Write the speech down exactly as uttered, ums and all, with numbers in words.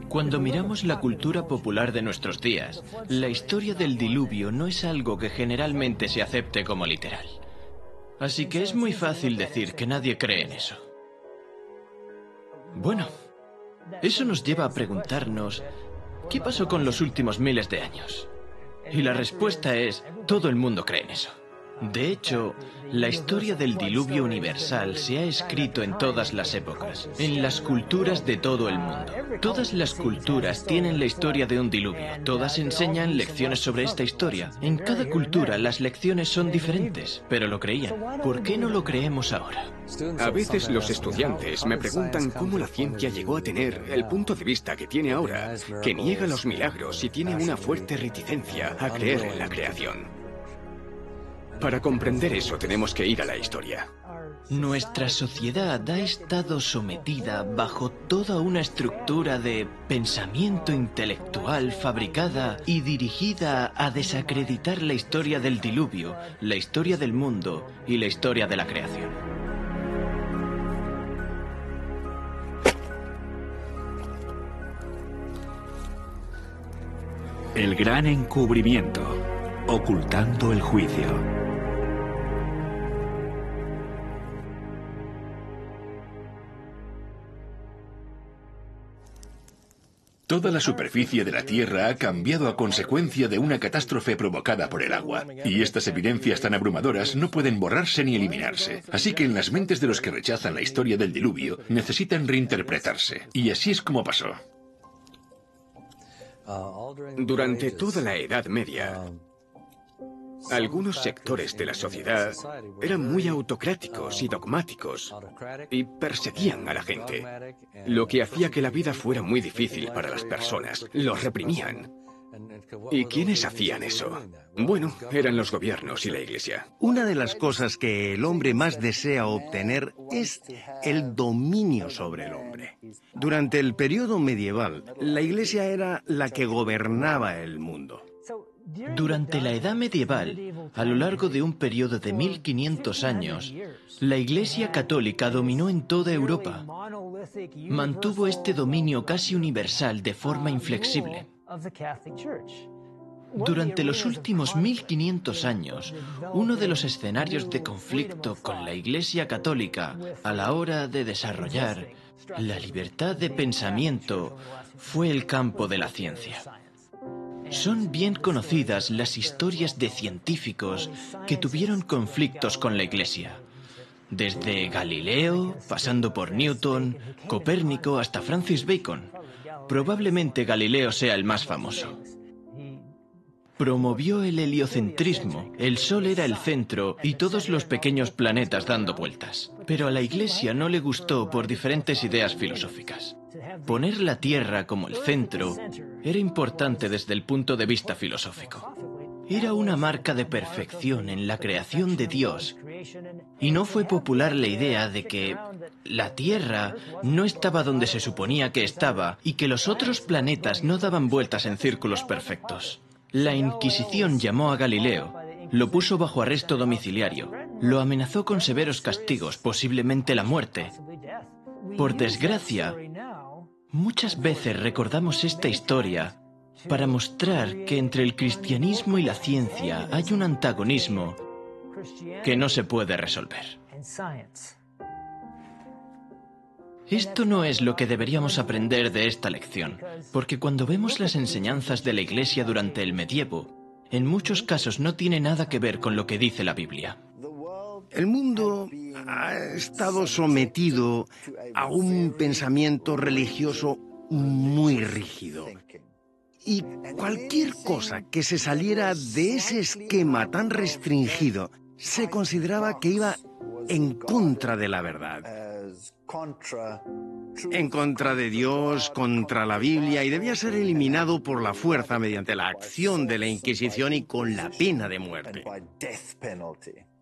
Cuando miramos la cultura popular de nuestros días, la historia del diluvio no es algo que generalmente se acepte como literal. Así que es muy fácil decir que nadie cree en eso. Bueno, eso nos lleva a preguntarnos, ¿qué pasó con los últimos miles de años? Y la respuesta es, todo el mundo cree en eso. De hecho, la historia del diluvio universal se ha escrito en todas las épocas, en las culturas de todo el mundo. Todas las culturas tienen la historia de un diluvio. Todas enseñan lecciones sobre esta historia. En cada cultura las lecciones son diferentes, pero lo creían. ¿Por qué no lo creemos ahora? A veces los estudiantes me preguntan cómo la ciencia llegó a tener el punto de vista que tiene ahora, que niega los milagros y tiene una fuerte reticencia a creer en la creación. Para comprender eso tenemos que ir a la historia. Nuestra sociedad ha estado sometida bajo toda una estructura de pensamiento intelectual fabricada y dirigida a desacreditar la historia del diluvio, la historia del mundo y la historia de la creación. El gran encubrimiento, ocultando el juicio. Toda la superficie de la Tierra ha cambiado a consecuencia de una catástrofe provocada por el agua. Y estas evidencias tan abrumadoras no pueden borrarse ni eliminarse. Así que en las mentes de los que rechazan la historia del diluvio, necesitan reinterpretarse. Y así es como pasó. Durante toda la Edad Media, algunos sectores de la sociedad eran muy autocráticos y dogmáticos y perseguían a la gente, lo que hacía que la vida fuera muy difícil para las personas. Los reprimían. ¿Y quiénes hacían eso? Bueno, eran los gobiernos y la Iglesia. Una de las cosas que el hombre más desea obtener es el dominio sobre el hombre. Durante el periodo medieval, la Iglesia era la que gobernaba el mundo. Durante la Edad Medieval, a lo largo de un periodo de mil quinientos años, la Iglesia Católica dominó en toda Europa. Mantuvo este dominio casi universal de forma inflexible. Durante los últimos mil quinientos años, uno de los escenarios de conflicto con la Iglesia Católica a la hora de desarrollar la libertad de pensamiento fue el campo de la ciencia. Son bien conocidas las historias de científicos que tuvieron conflictos con la Iglesia. Desde Galileo, pasando por Newton, Copérnico hasta Francis Bacon. Probablemente Galileo sea el más famoso. Promovió el heliocentrismo. El Sol era el centro y todos los pequeños planetas dando vueltas. Pero a la Iglesia no le gustó por diferentes ideas filosóficas. Poner la Tierra como el centro era importante desde el punto de vista filosófico. Era una marca de perfección en la creación de Dios. Y no fue popular la idea de que la Tierra no estaba donde se suponía que estaba y que los otros planetas no daban vueltas en círculos perfectos. La Inquisición llamó a Galileo, lo puso bajo arresto domiciliario, lo amenazó con severos castigos, posiblemente la muerte. Por desgracia, muchas veces recordamos esta historia para mostrar que entre el cristianismo y la ciencia hay un antagonismo que no se puede resolver. Esto no es lo que deberíamos aprender de esta lección, porque cuando vemos las enseñanzas de la Iglesia durante el medievo, en muchos casos no tiene nada que ver con lo que dice la Biblia. El mundo ha estado sometido a un pensamiento religioso muy rígido. Y cualquier cosa que se saliera de ese esquema tan restringido se consideraba que iba en contra de la verdad. En contra de Dios, contra la Biblia, y debía ser eliminado por la fuerza mediante la acción de la Inquisición y con la pena de muerte.